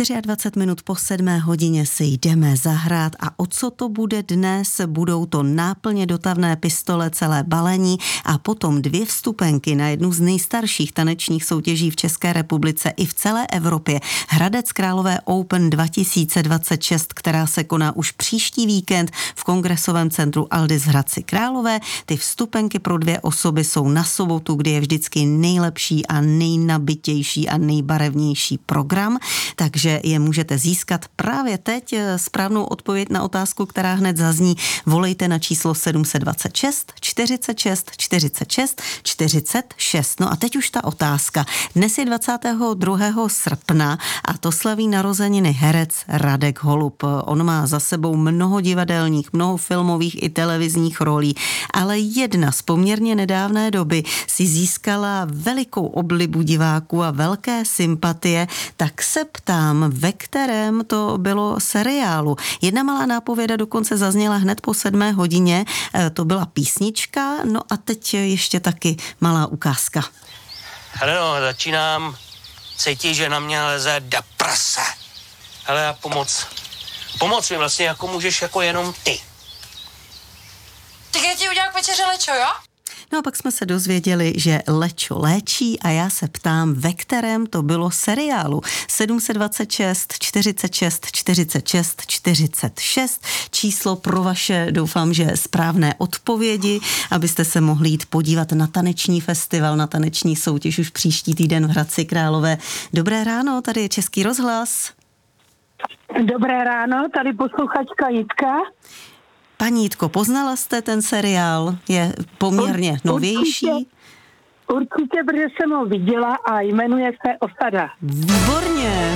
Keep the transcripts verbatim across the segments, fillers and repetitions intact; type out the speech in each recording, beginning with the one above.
dvacet čtyři minut po sedmé hodině si jdeme zahrát a o co to bude dnes? Budou to náplně dotavné pistole, celé balení a potom dvě vstupenky na jednu z nejstarších tanečních soutěží v České republice i v celé Evropě. Hradec Králové Open dva tisíce dvacet šest, která se koná už příští víkend v Kongresovém centru Aldis v Hradci Králové. Ty vstupenky pro dvě osoby jsou na sobotu, kdy je vždycky nejlepší a nejnabitější a nejbarevnější program, takže je můžete získat právě teď. Správnou odpověď na otázku, která hned zazní, volejte na číslo sedm set dvacet šest čtyřicet šest čtyřicet šest čtyřicet šest. No a teď už ta otázka. Dnes je dvacátého druhého srpna a to slaví narozeniny herec Radek Holub. On má za sebou mnoho divadelních, mnoho filmových i televizních rolí, ale jedna z poměrně nedávné doby si získala velikou oblibu diváků a velké sympatie, tak se ptám, ve kterém to bylo seriálu. Jedna malá nápověda dokonce zazněla hned po sedmé hodině, to byla písnička, no a teď ještě taky malá ukázka. Hele no, začínám cítit, že na mě leze deprese. Hele a pomoc. Pomoc mi vlastně jako můžeš jako jenom ty. Tak já ti udělám k večeře lečo, jo? No a pak jsme se dozvěděli, že lečo léčí a já se ptám, ve kterém to bylo seriálu. sedm set dvacet šest čtyřicet šest čtyřicet šest čtyřicet šest, číslo pro vaše, doufám, že správné odpovědi, abyste se mohli jít podívat na taneční festival, na taneční soutěž už příští týden v Hradci Králové. Dobré ráno, tady je Český rozhlas. Dobré ráno, tady posluchačka Jitka. Paní Jitko, poznala jste ten seriál? Je poměrně novější? Určitě, určitě, protože jsem ho viděla a jmenuje se Osada. Výborně!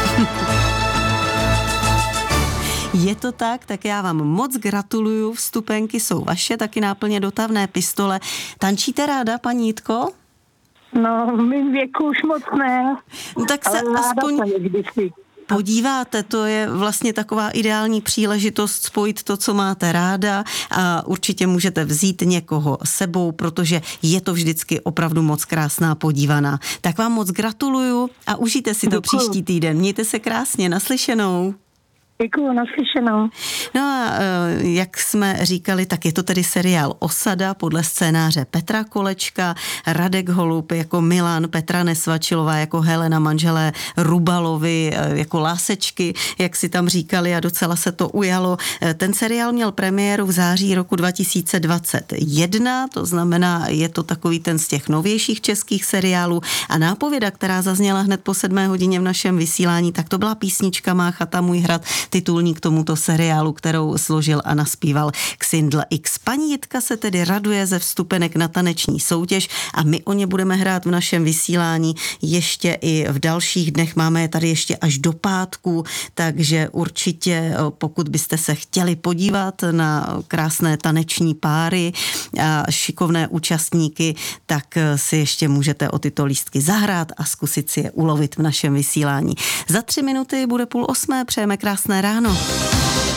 Je to tak, tak já vám moc gratuluju, vstupenky jsou vaše, taky náplně dotavné pistole. Tančíte ráda, paní Jitko? No, v mým věku už moc ne. No, tak se aspoň podíváte, to je vlastně taková ideální příležitost spojit to, co máte ráda a určitě můžete vzít někoho sebou, protože je to vždycky opravdu moc krásná podívaná. Tak vám moc gratuluju a užijte si to Děkuju. Příští týden. Mějte se krásně, naslyšenou. Děkuju, naslyšenou. No a jak jsme říkali, tak je to tedy seriál Osada podle scénáře Petra Kolečka, Radek Holub jako Milan, Petra Nesvačilová jako Helena, manželé Rubalovi jako Lásečky, jak si tam říkali a docela se to ujalo. Ten seriál měl premiéru v září roku dva tisíce dvacet jedna, to znamená, je to takový ten z těch novějších českých seriálů a nápověda, která zazněla hned po sedmé hodině v našem vysílání, tak to byla písnička Má chata, můj hrad, titulník tomuto seriálu, kterou složil a naspíval Xindl X. Paní Jitka se tedy raduje ze vstupenek na taneční soutěž a my o ně budeme hrát v našem vysílání ještě i v dalších dnech. Máme je tady ještě až do pátku, takže určitě, pokud byste se chtěli podívat na krásné taneční páry a šikovné účastníky, tak si ještě můžete o tyto lístky zahrát a zkusit si je ulovit v našem vysílání. Za tři minuty bude půl osmé, přejeme krásné ráno.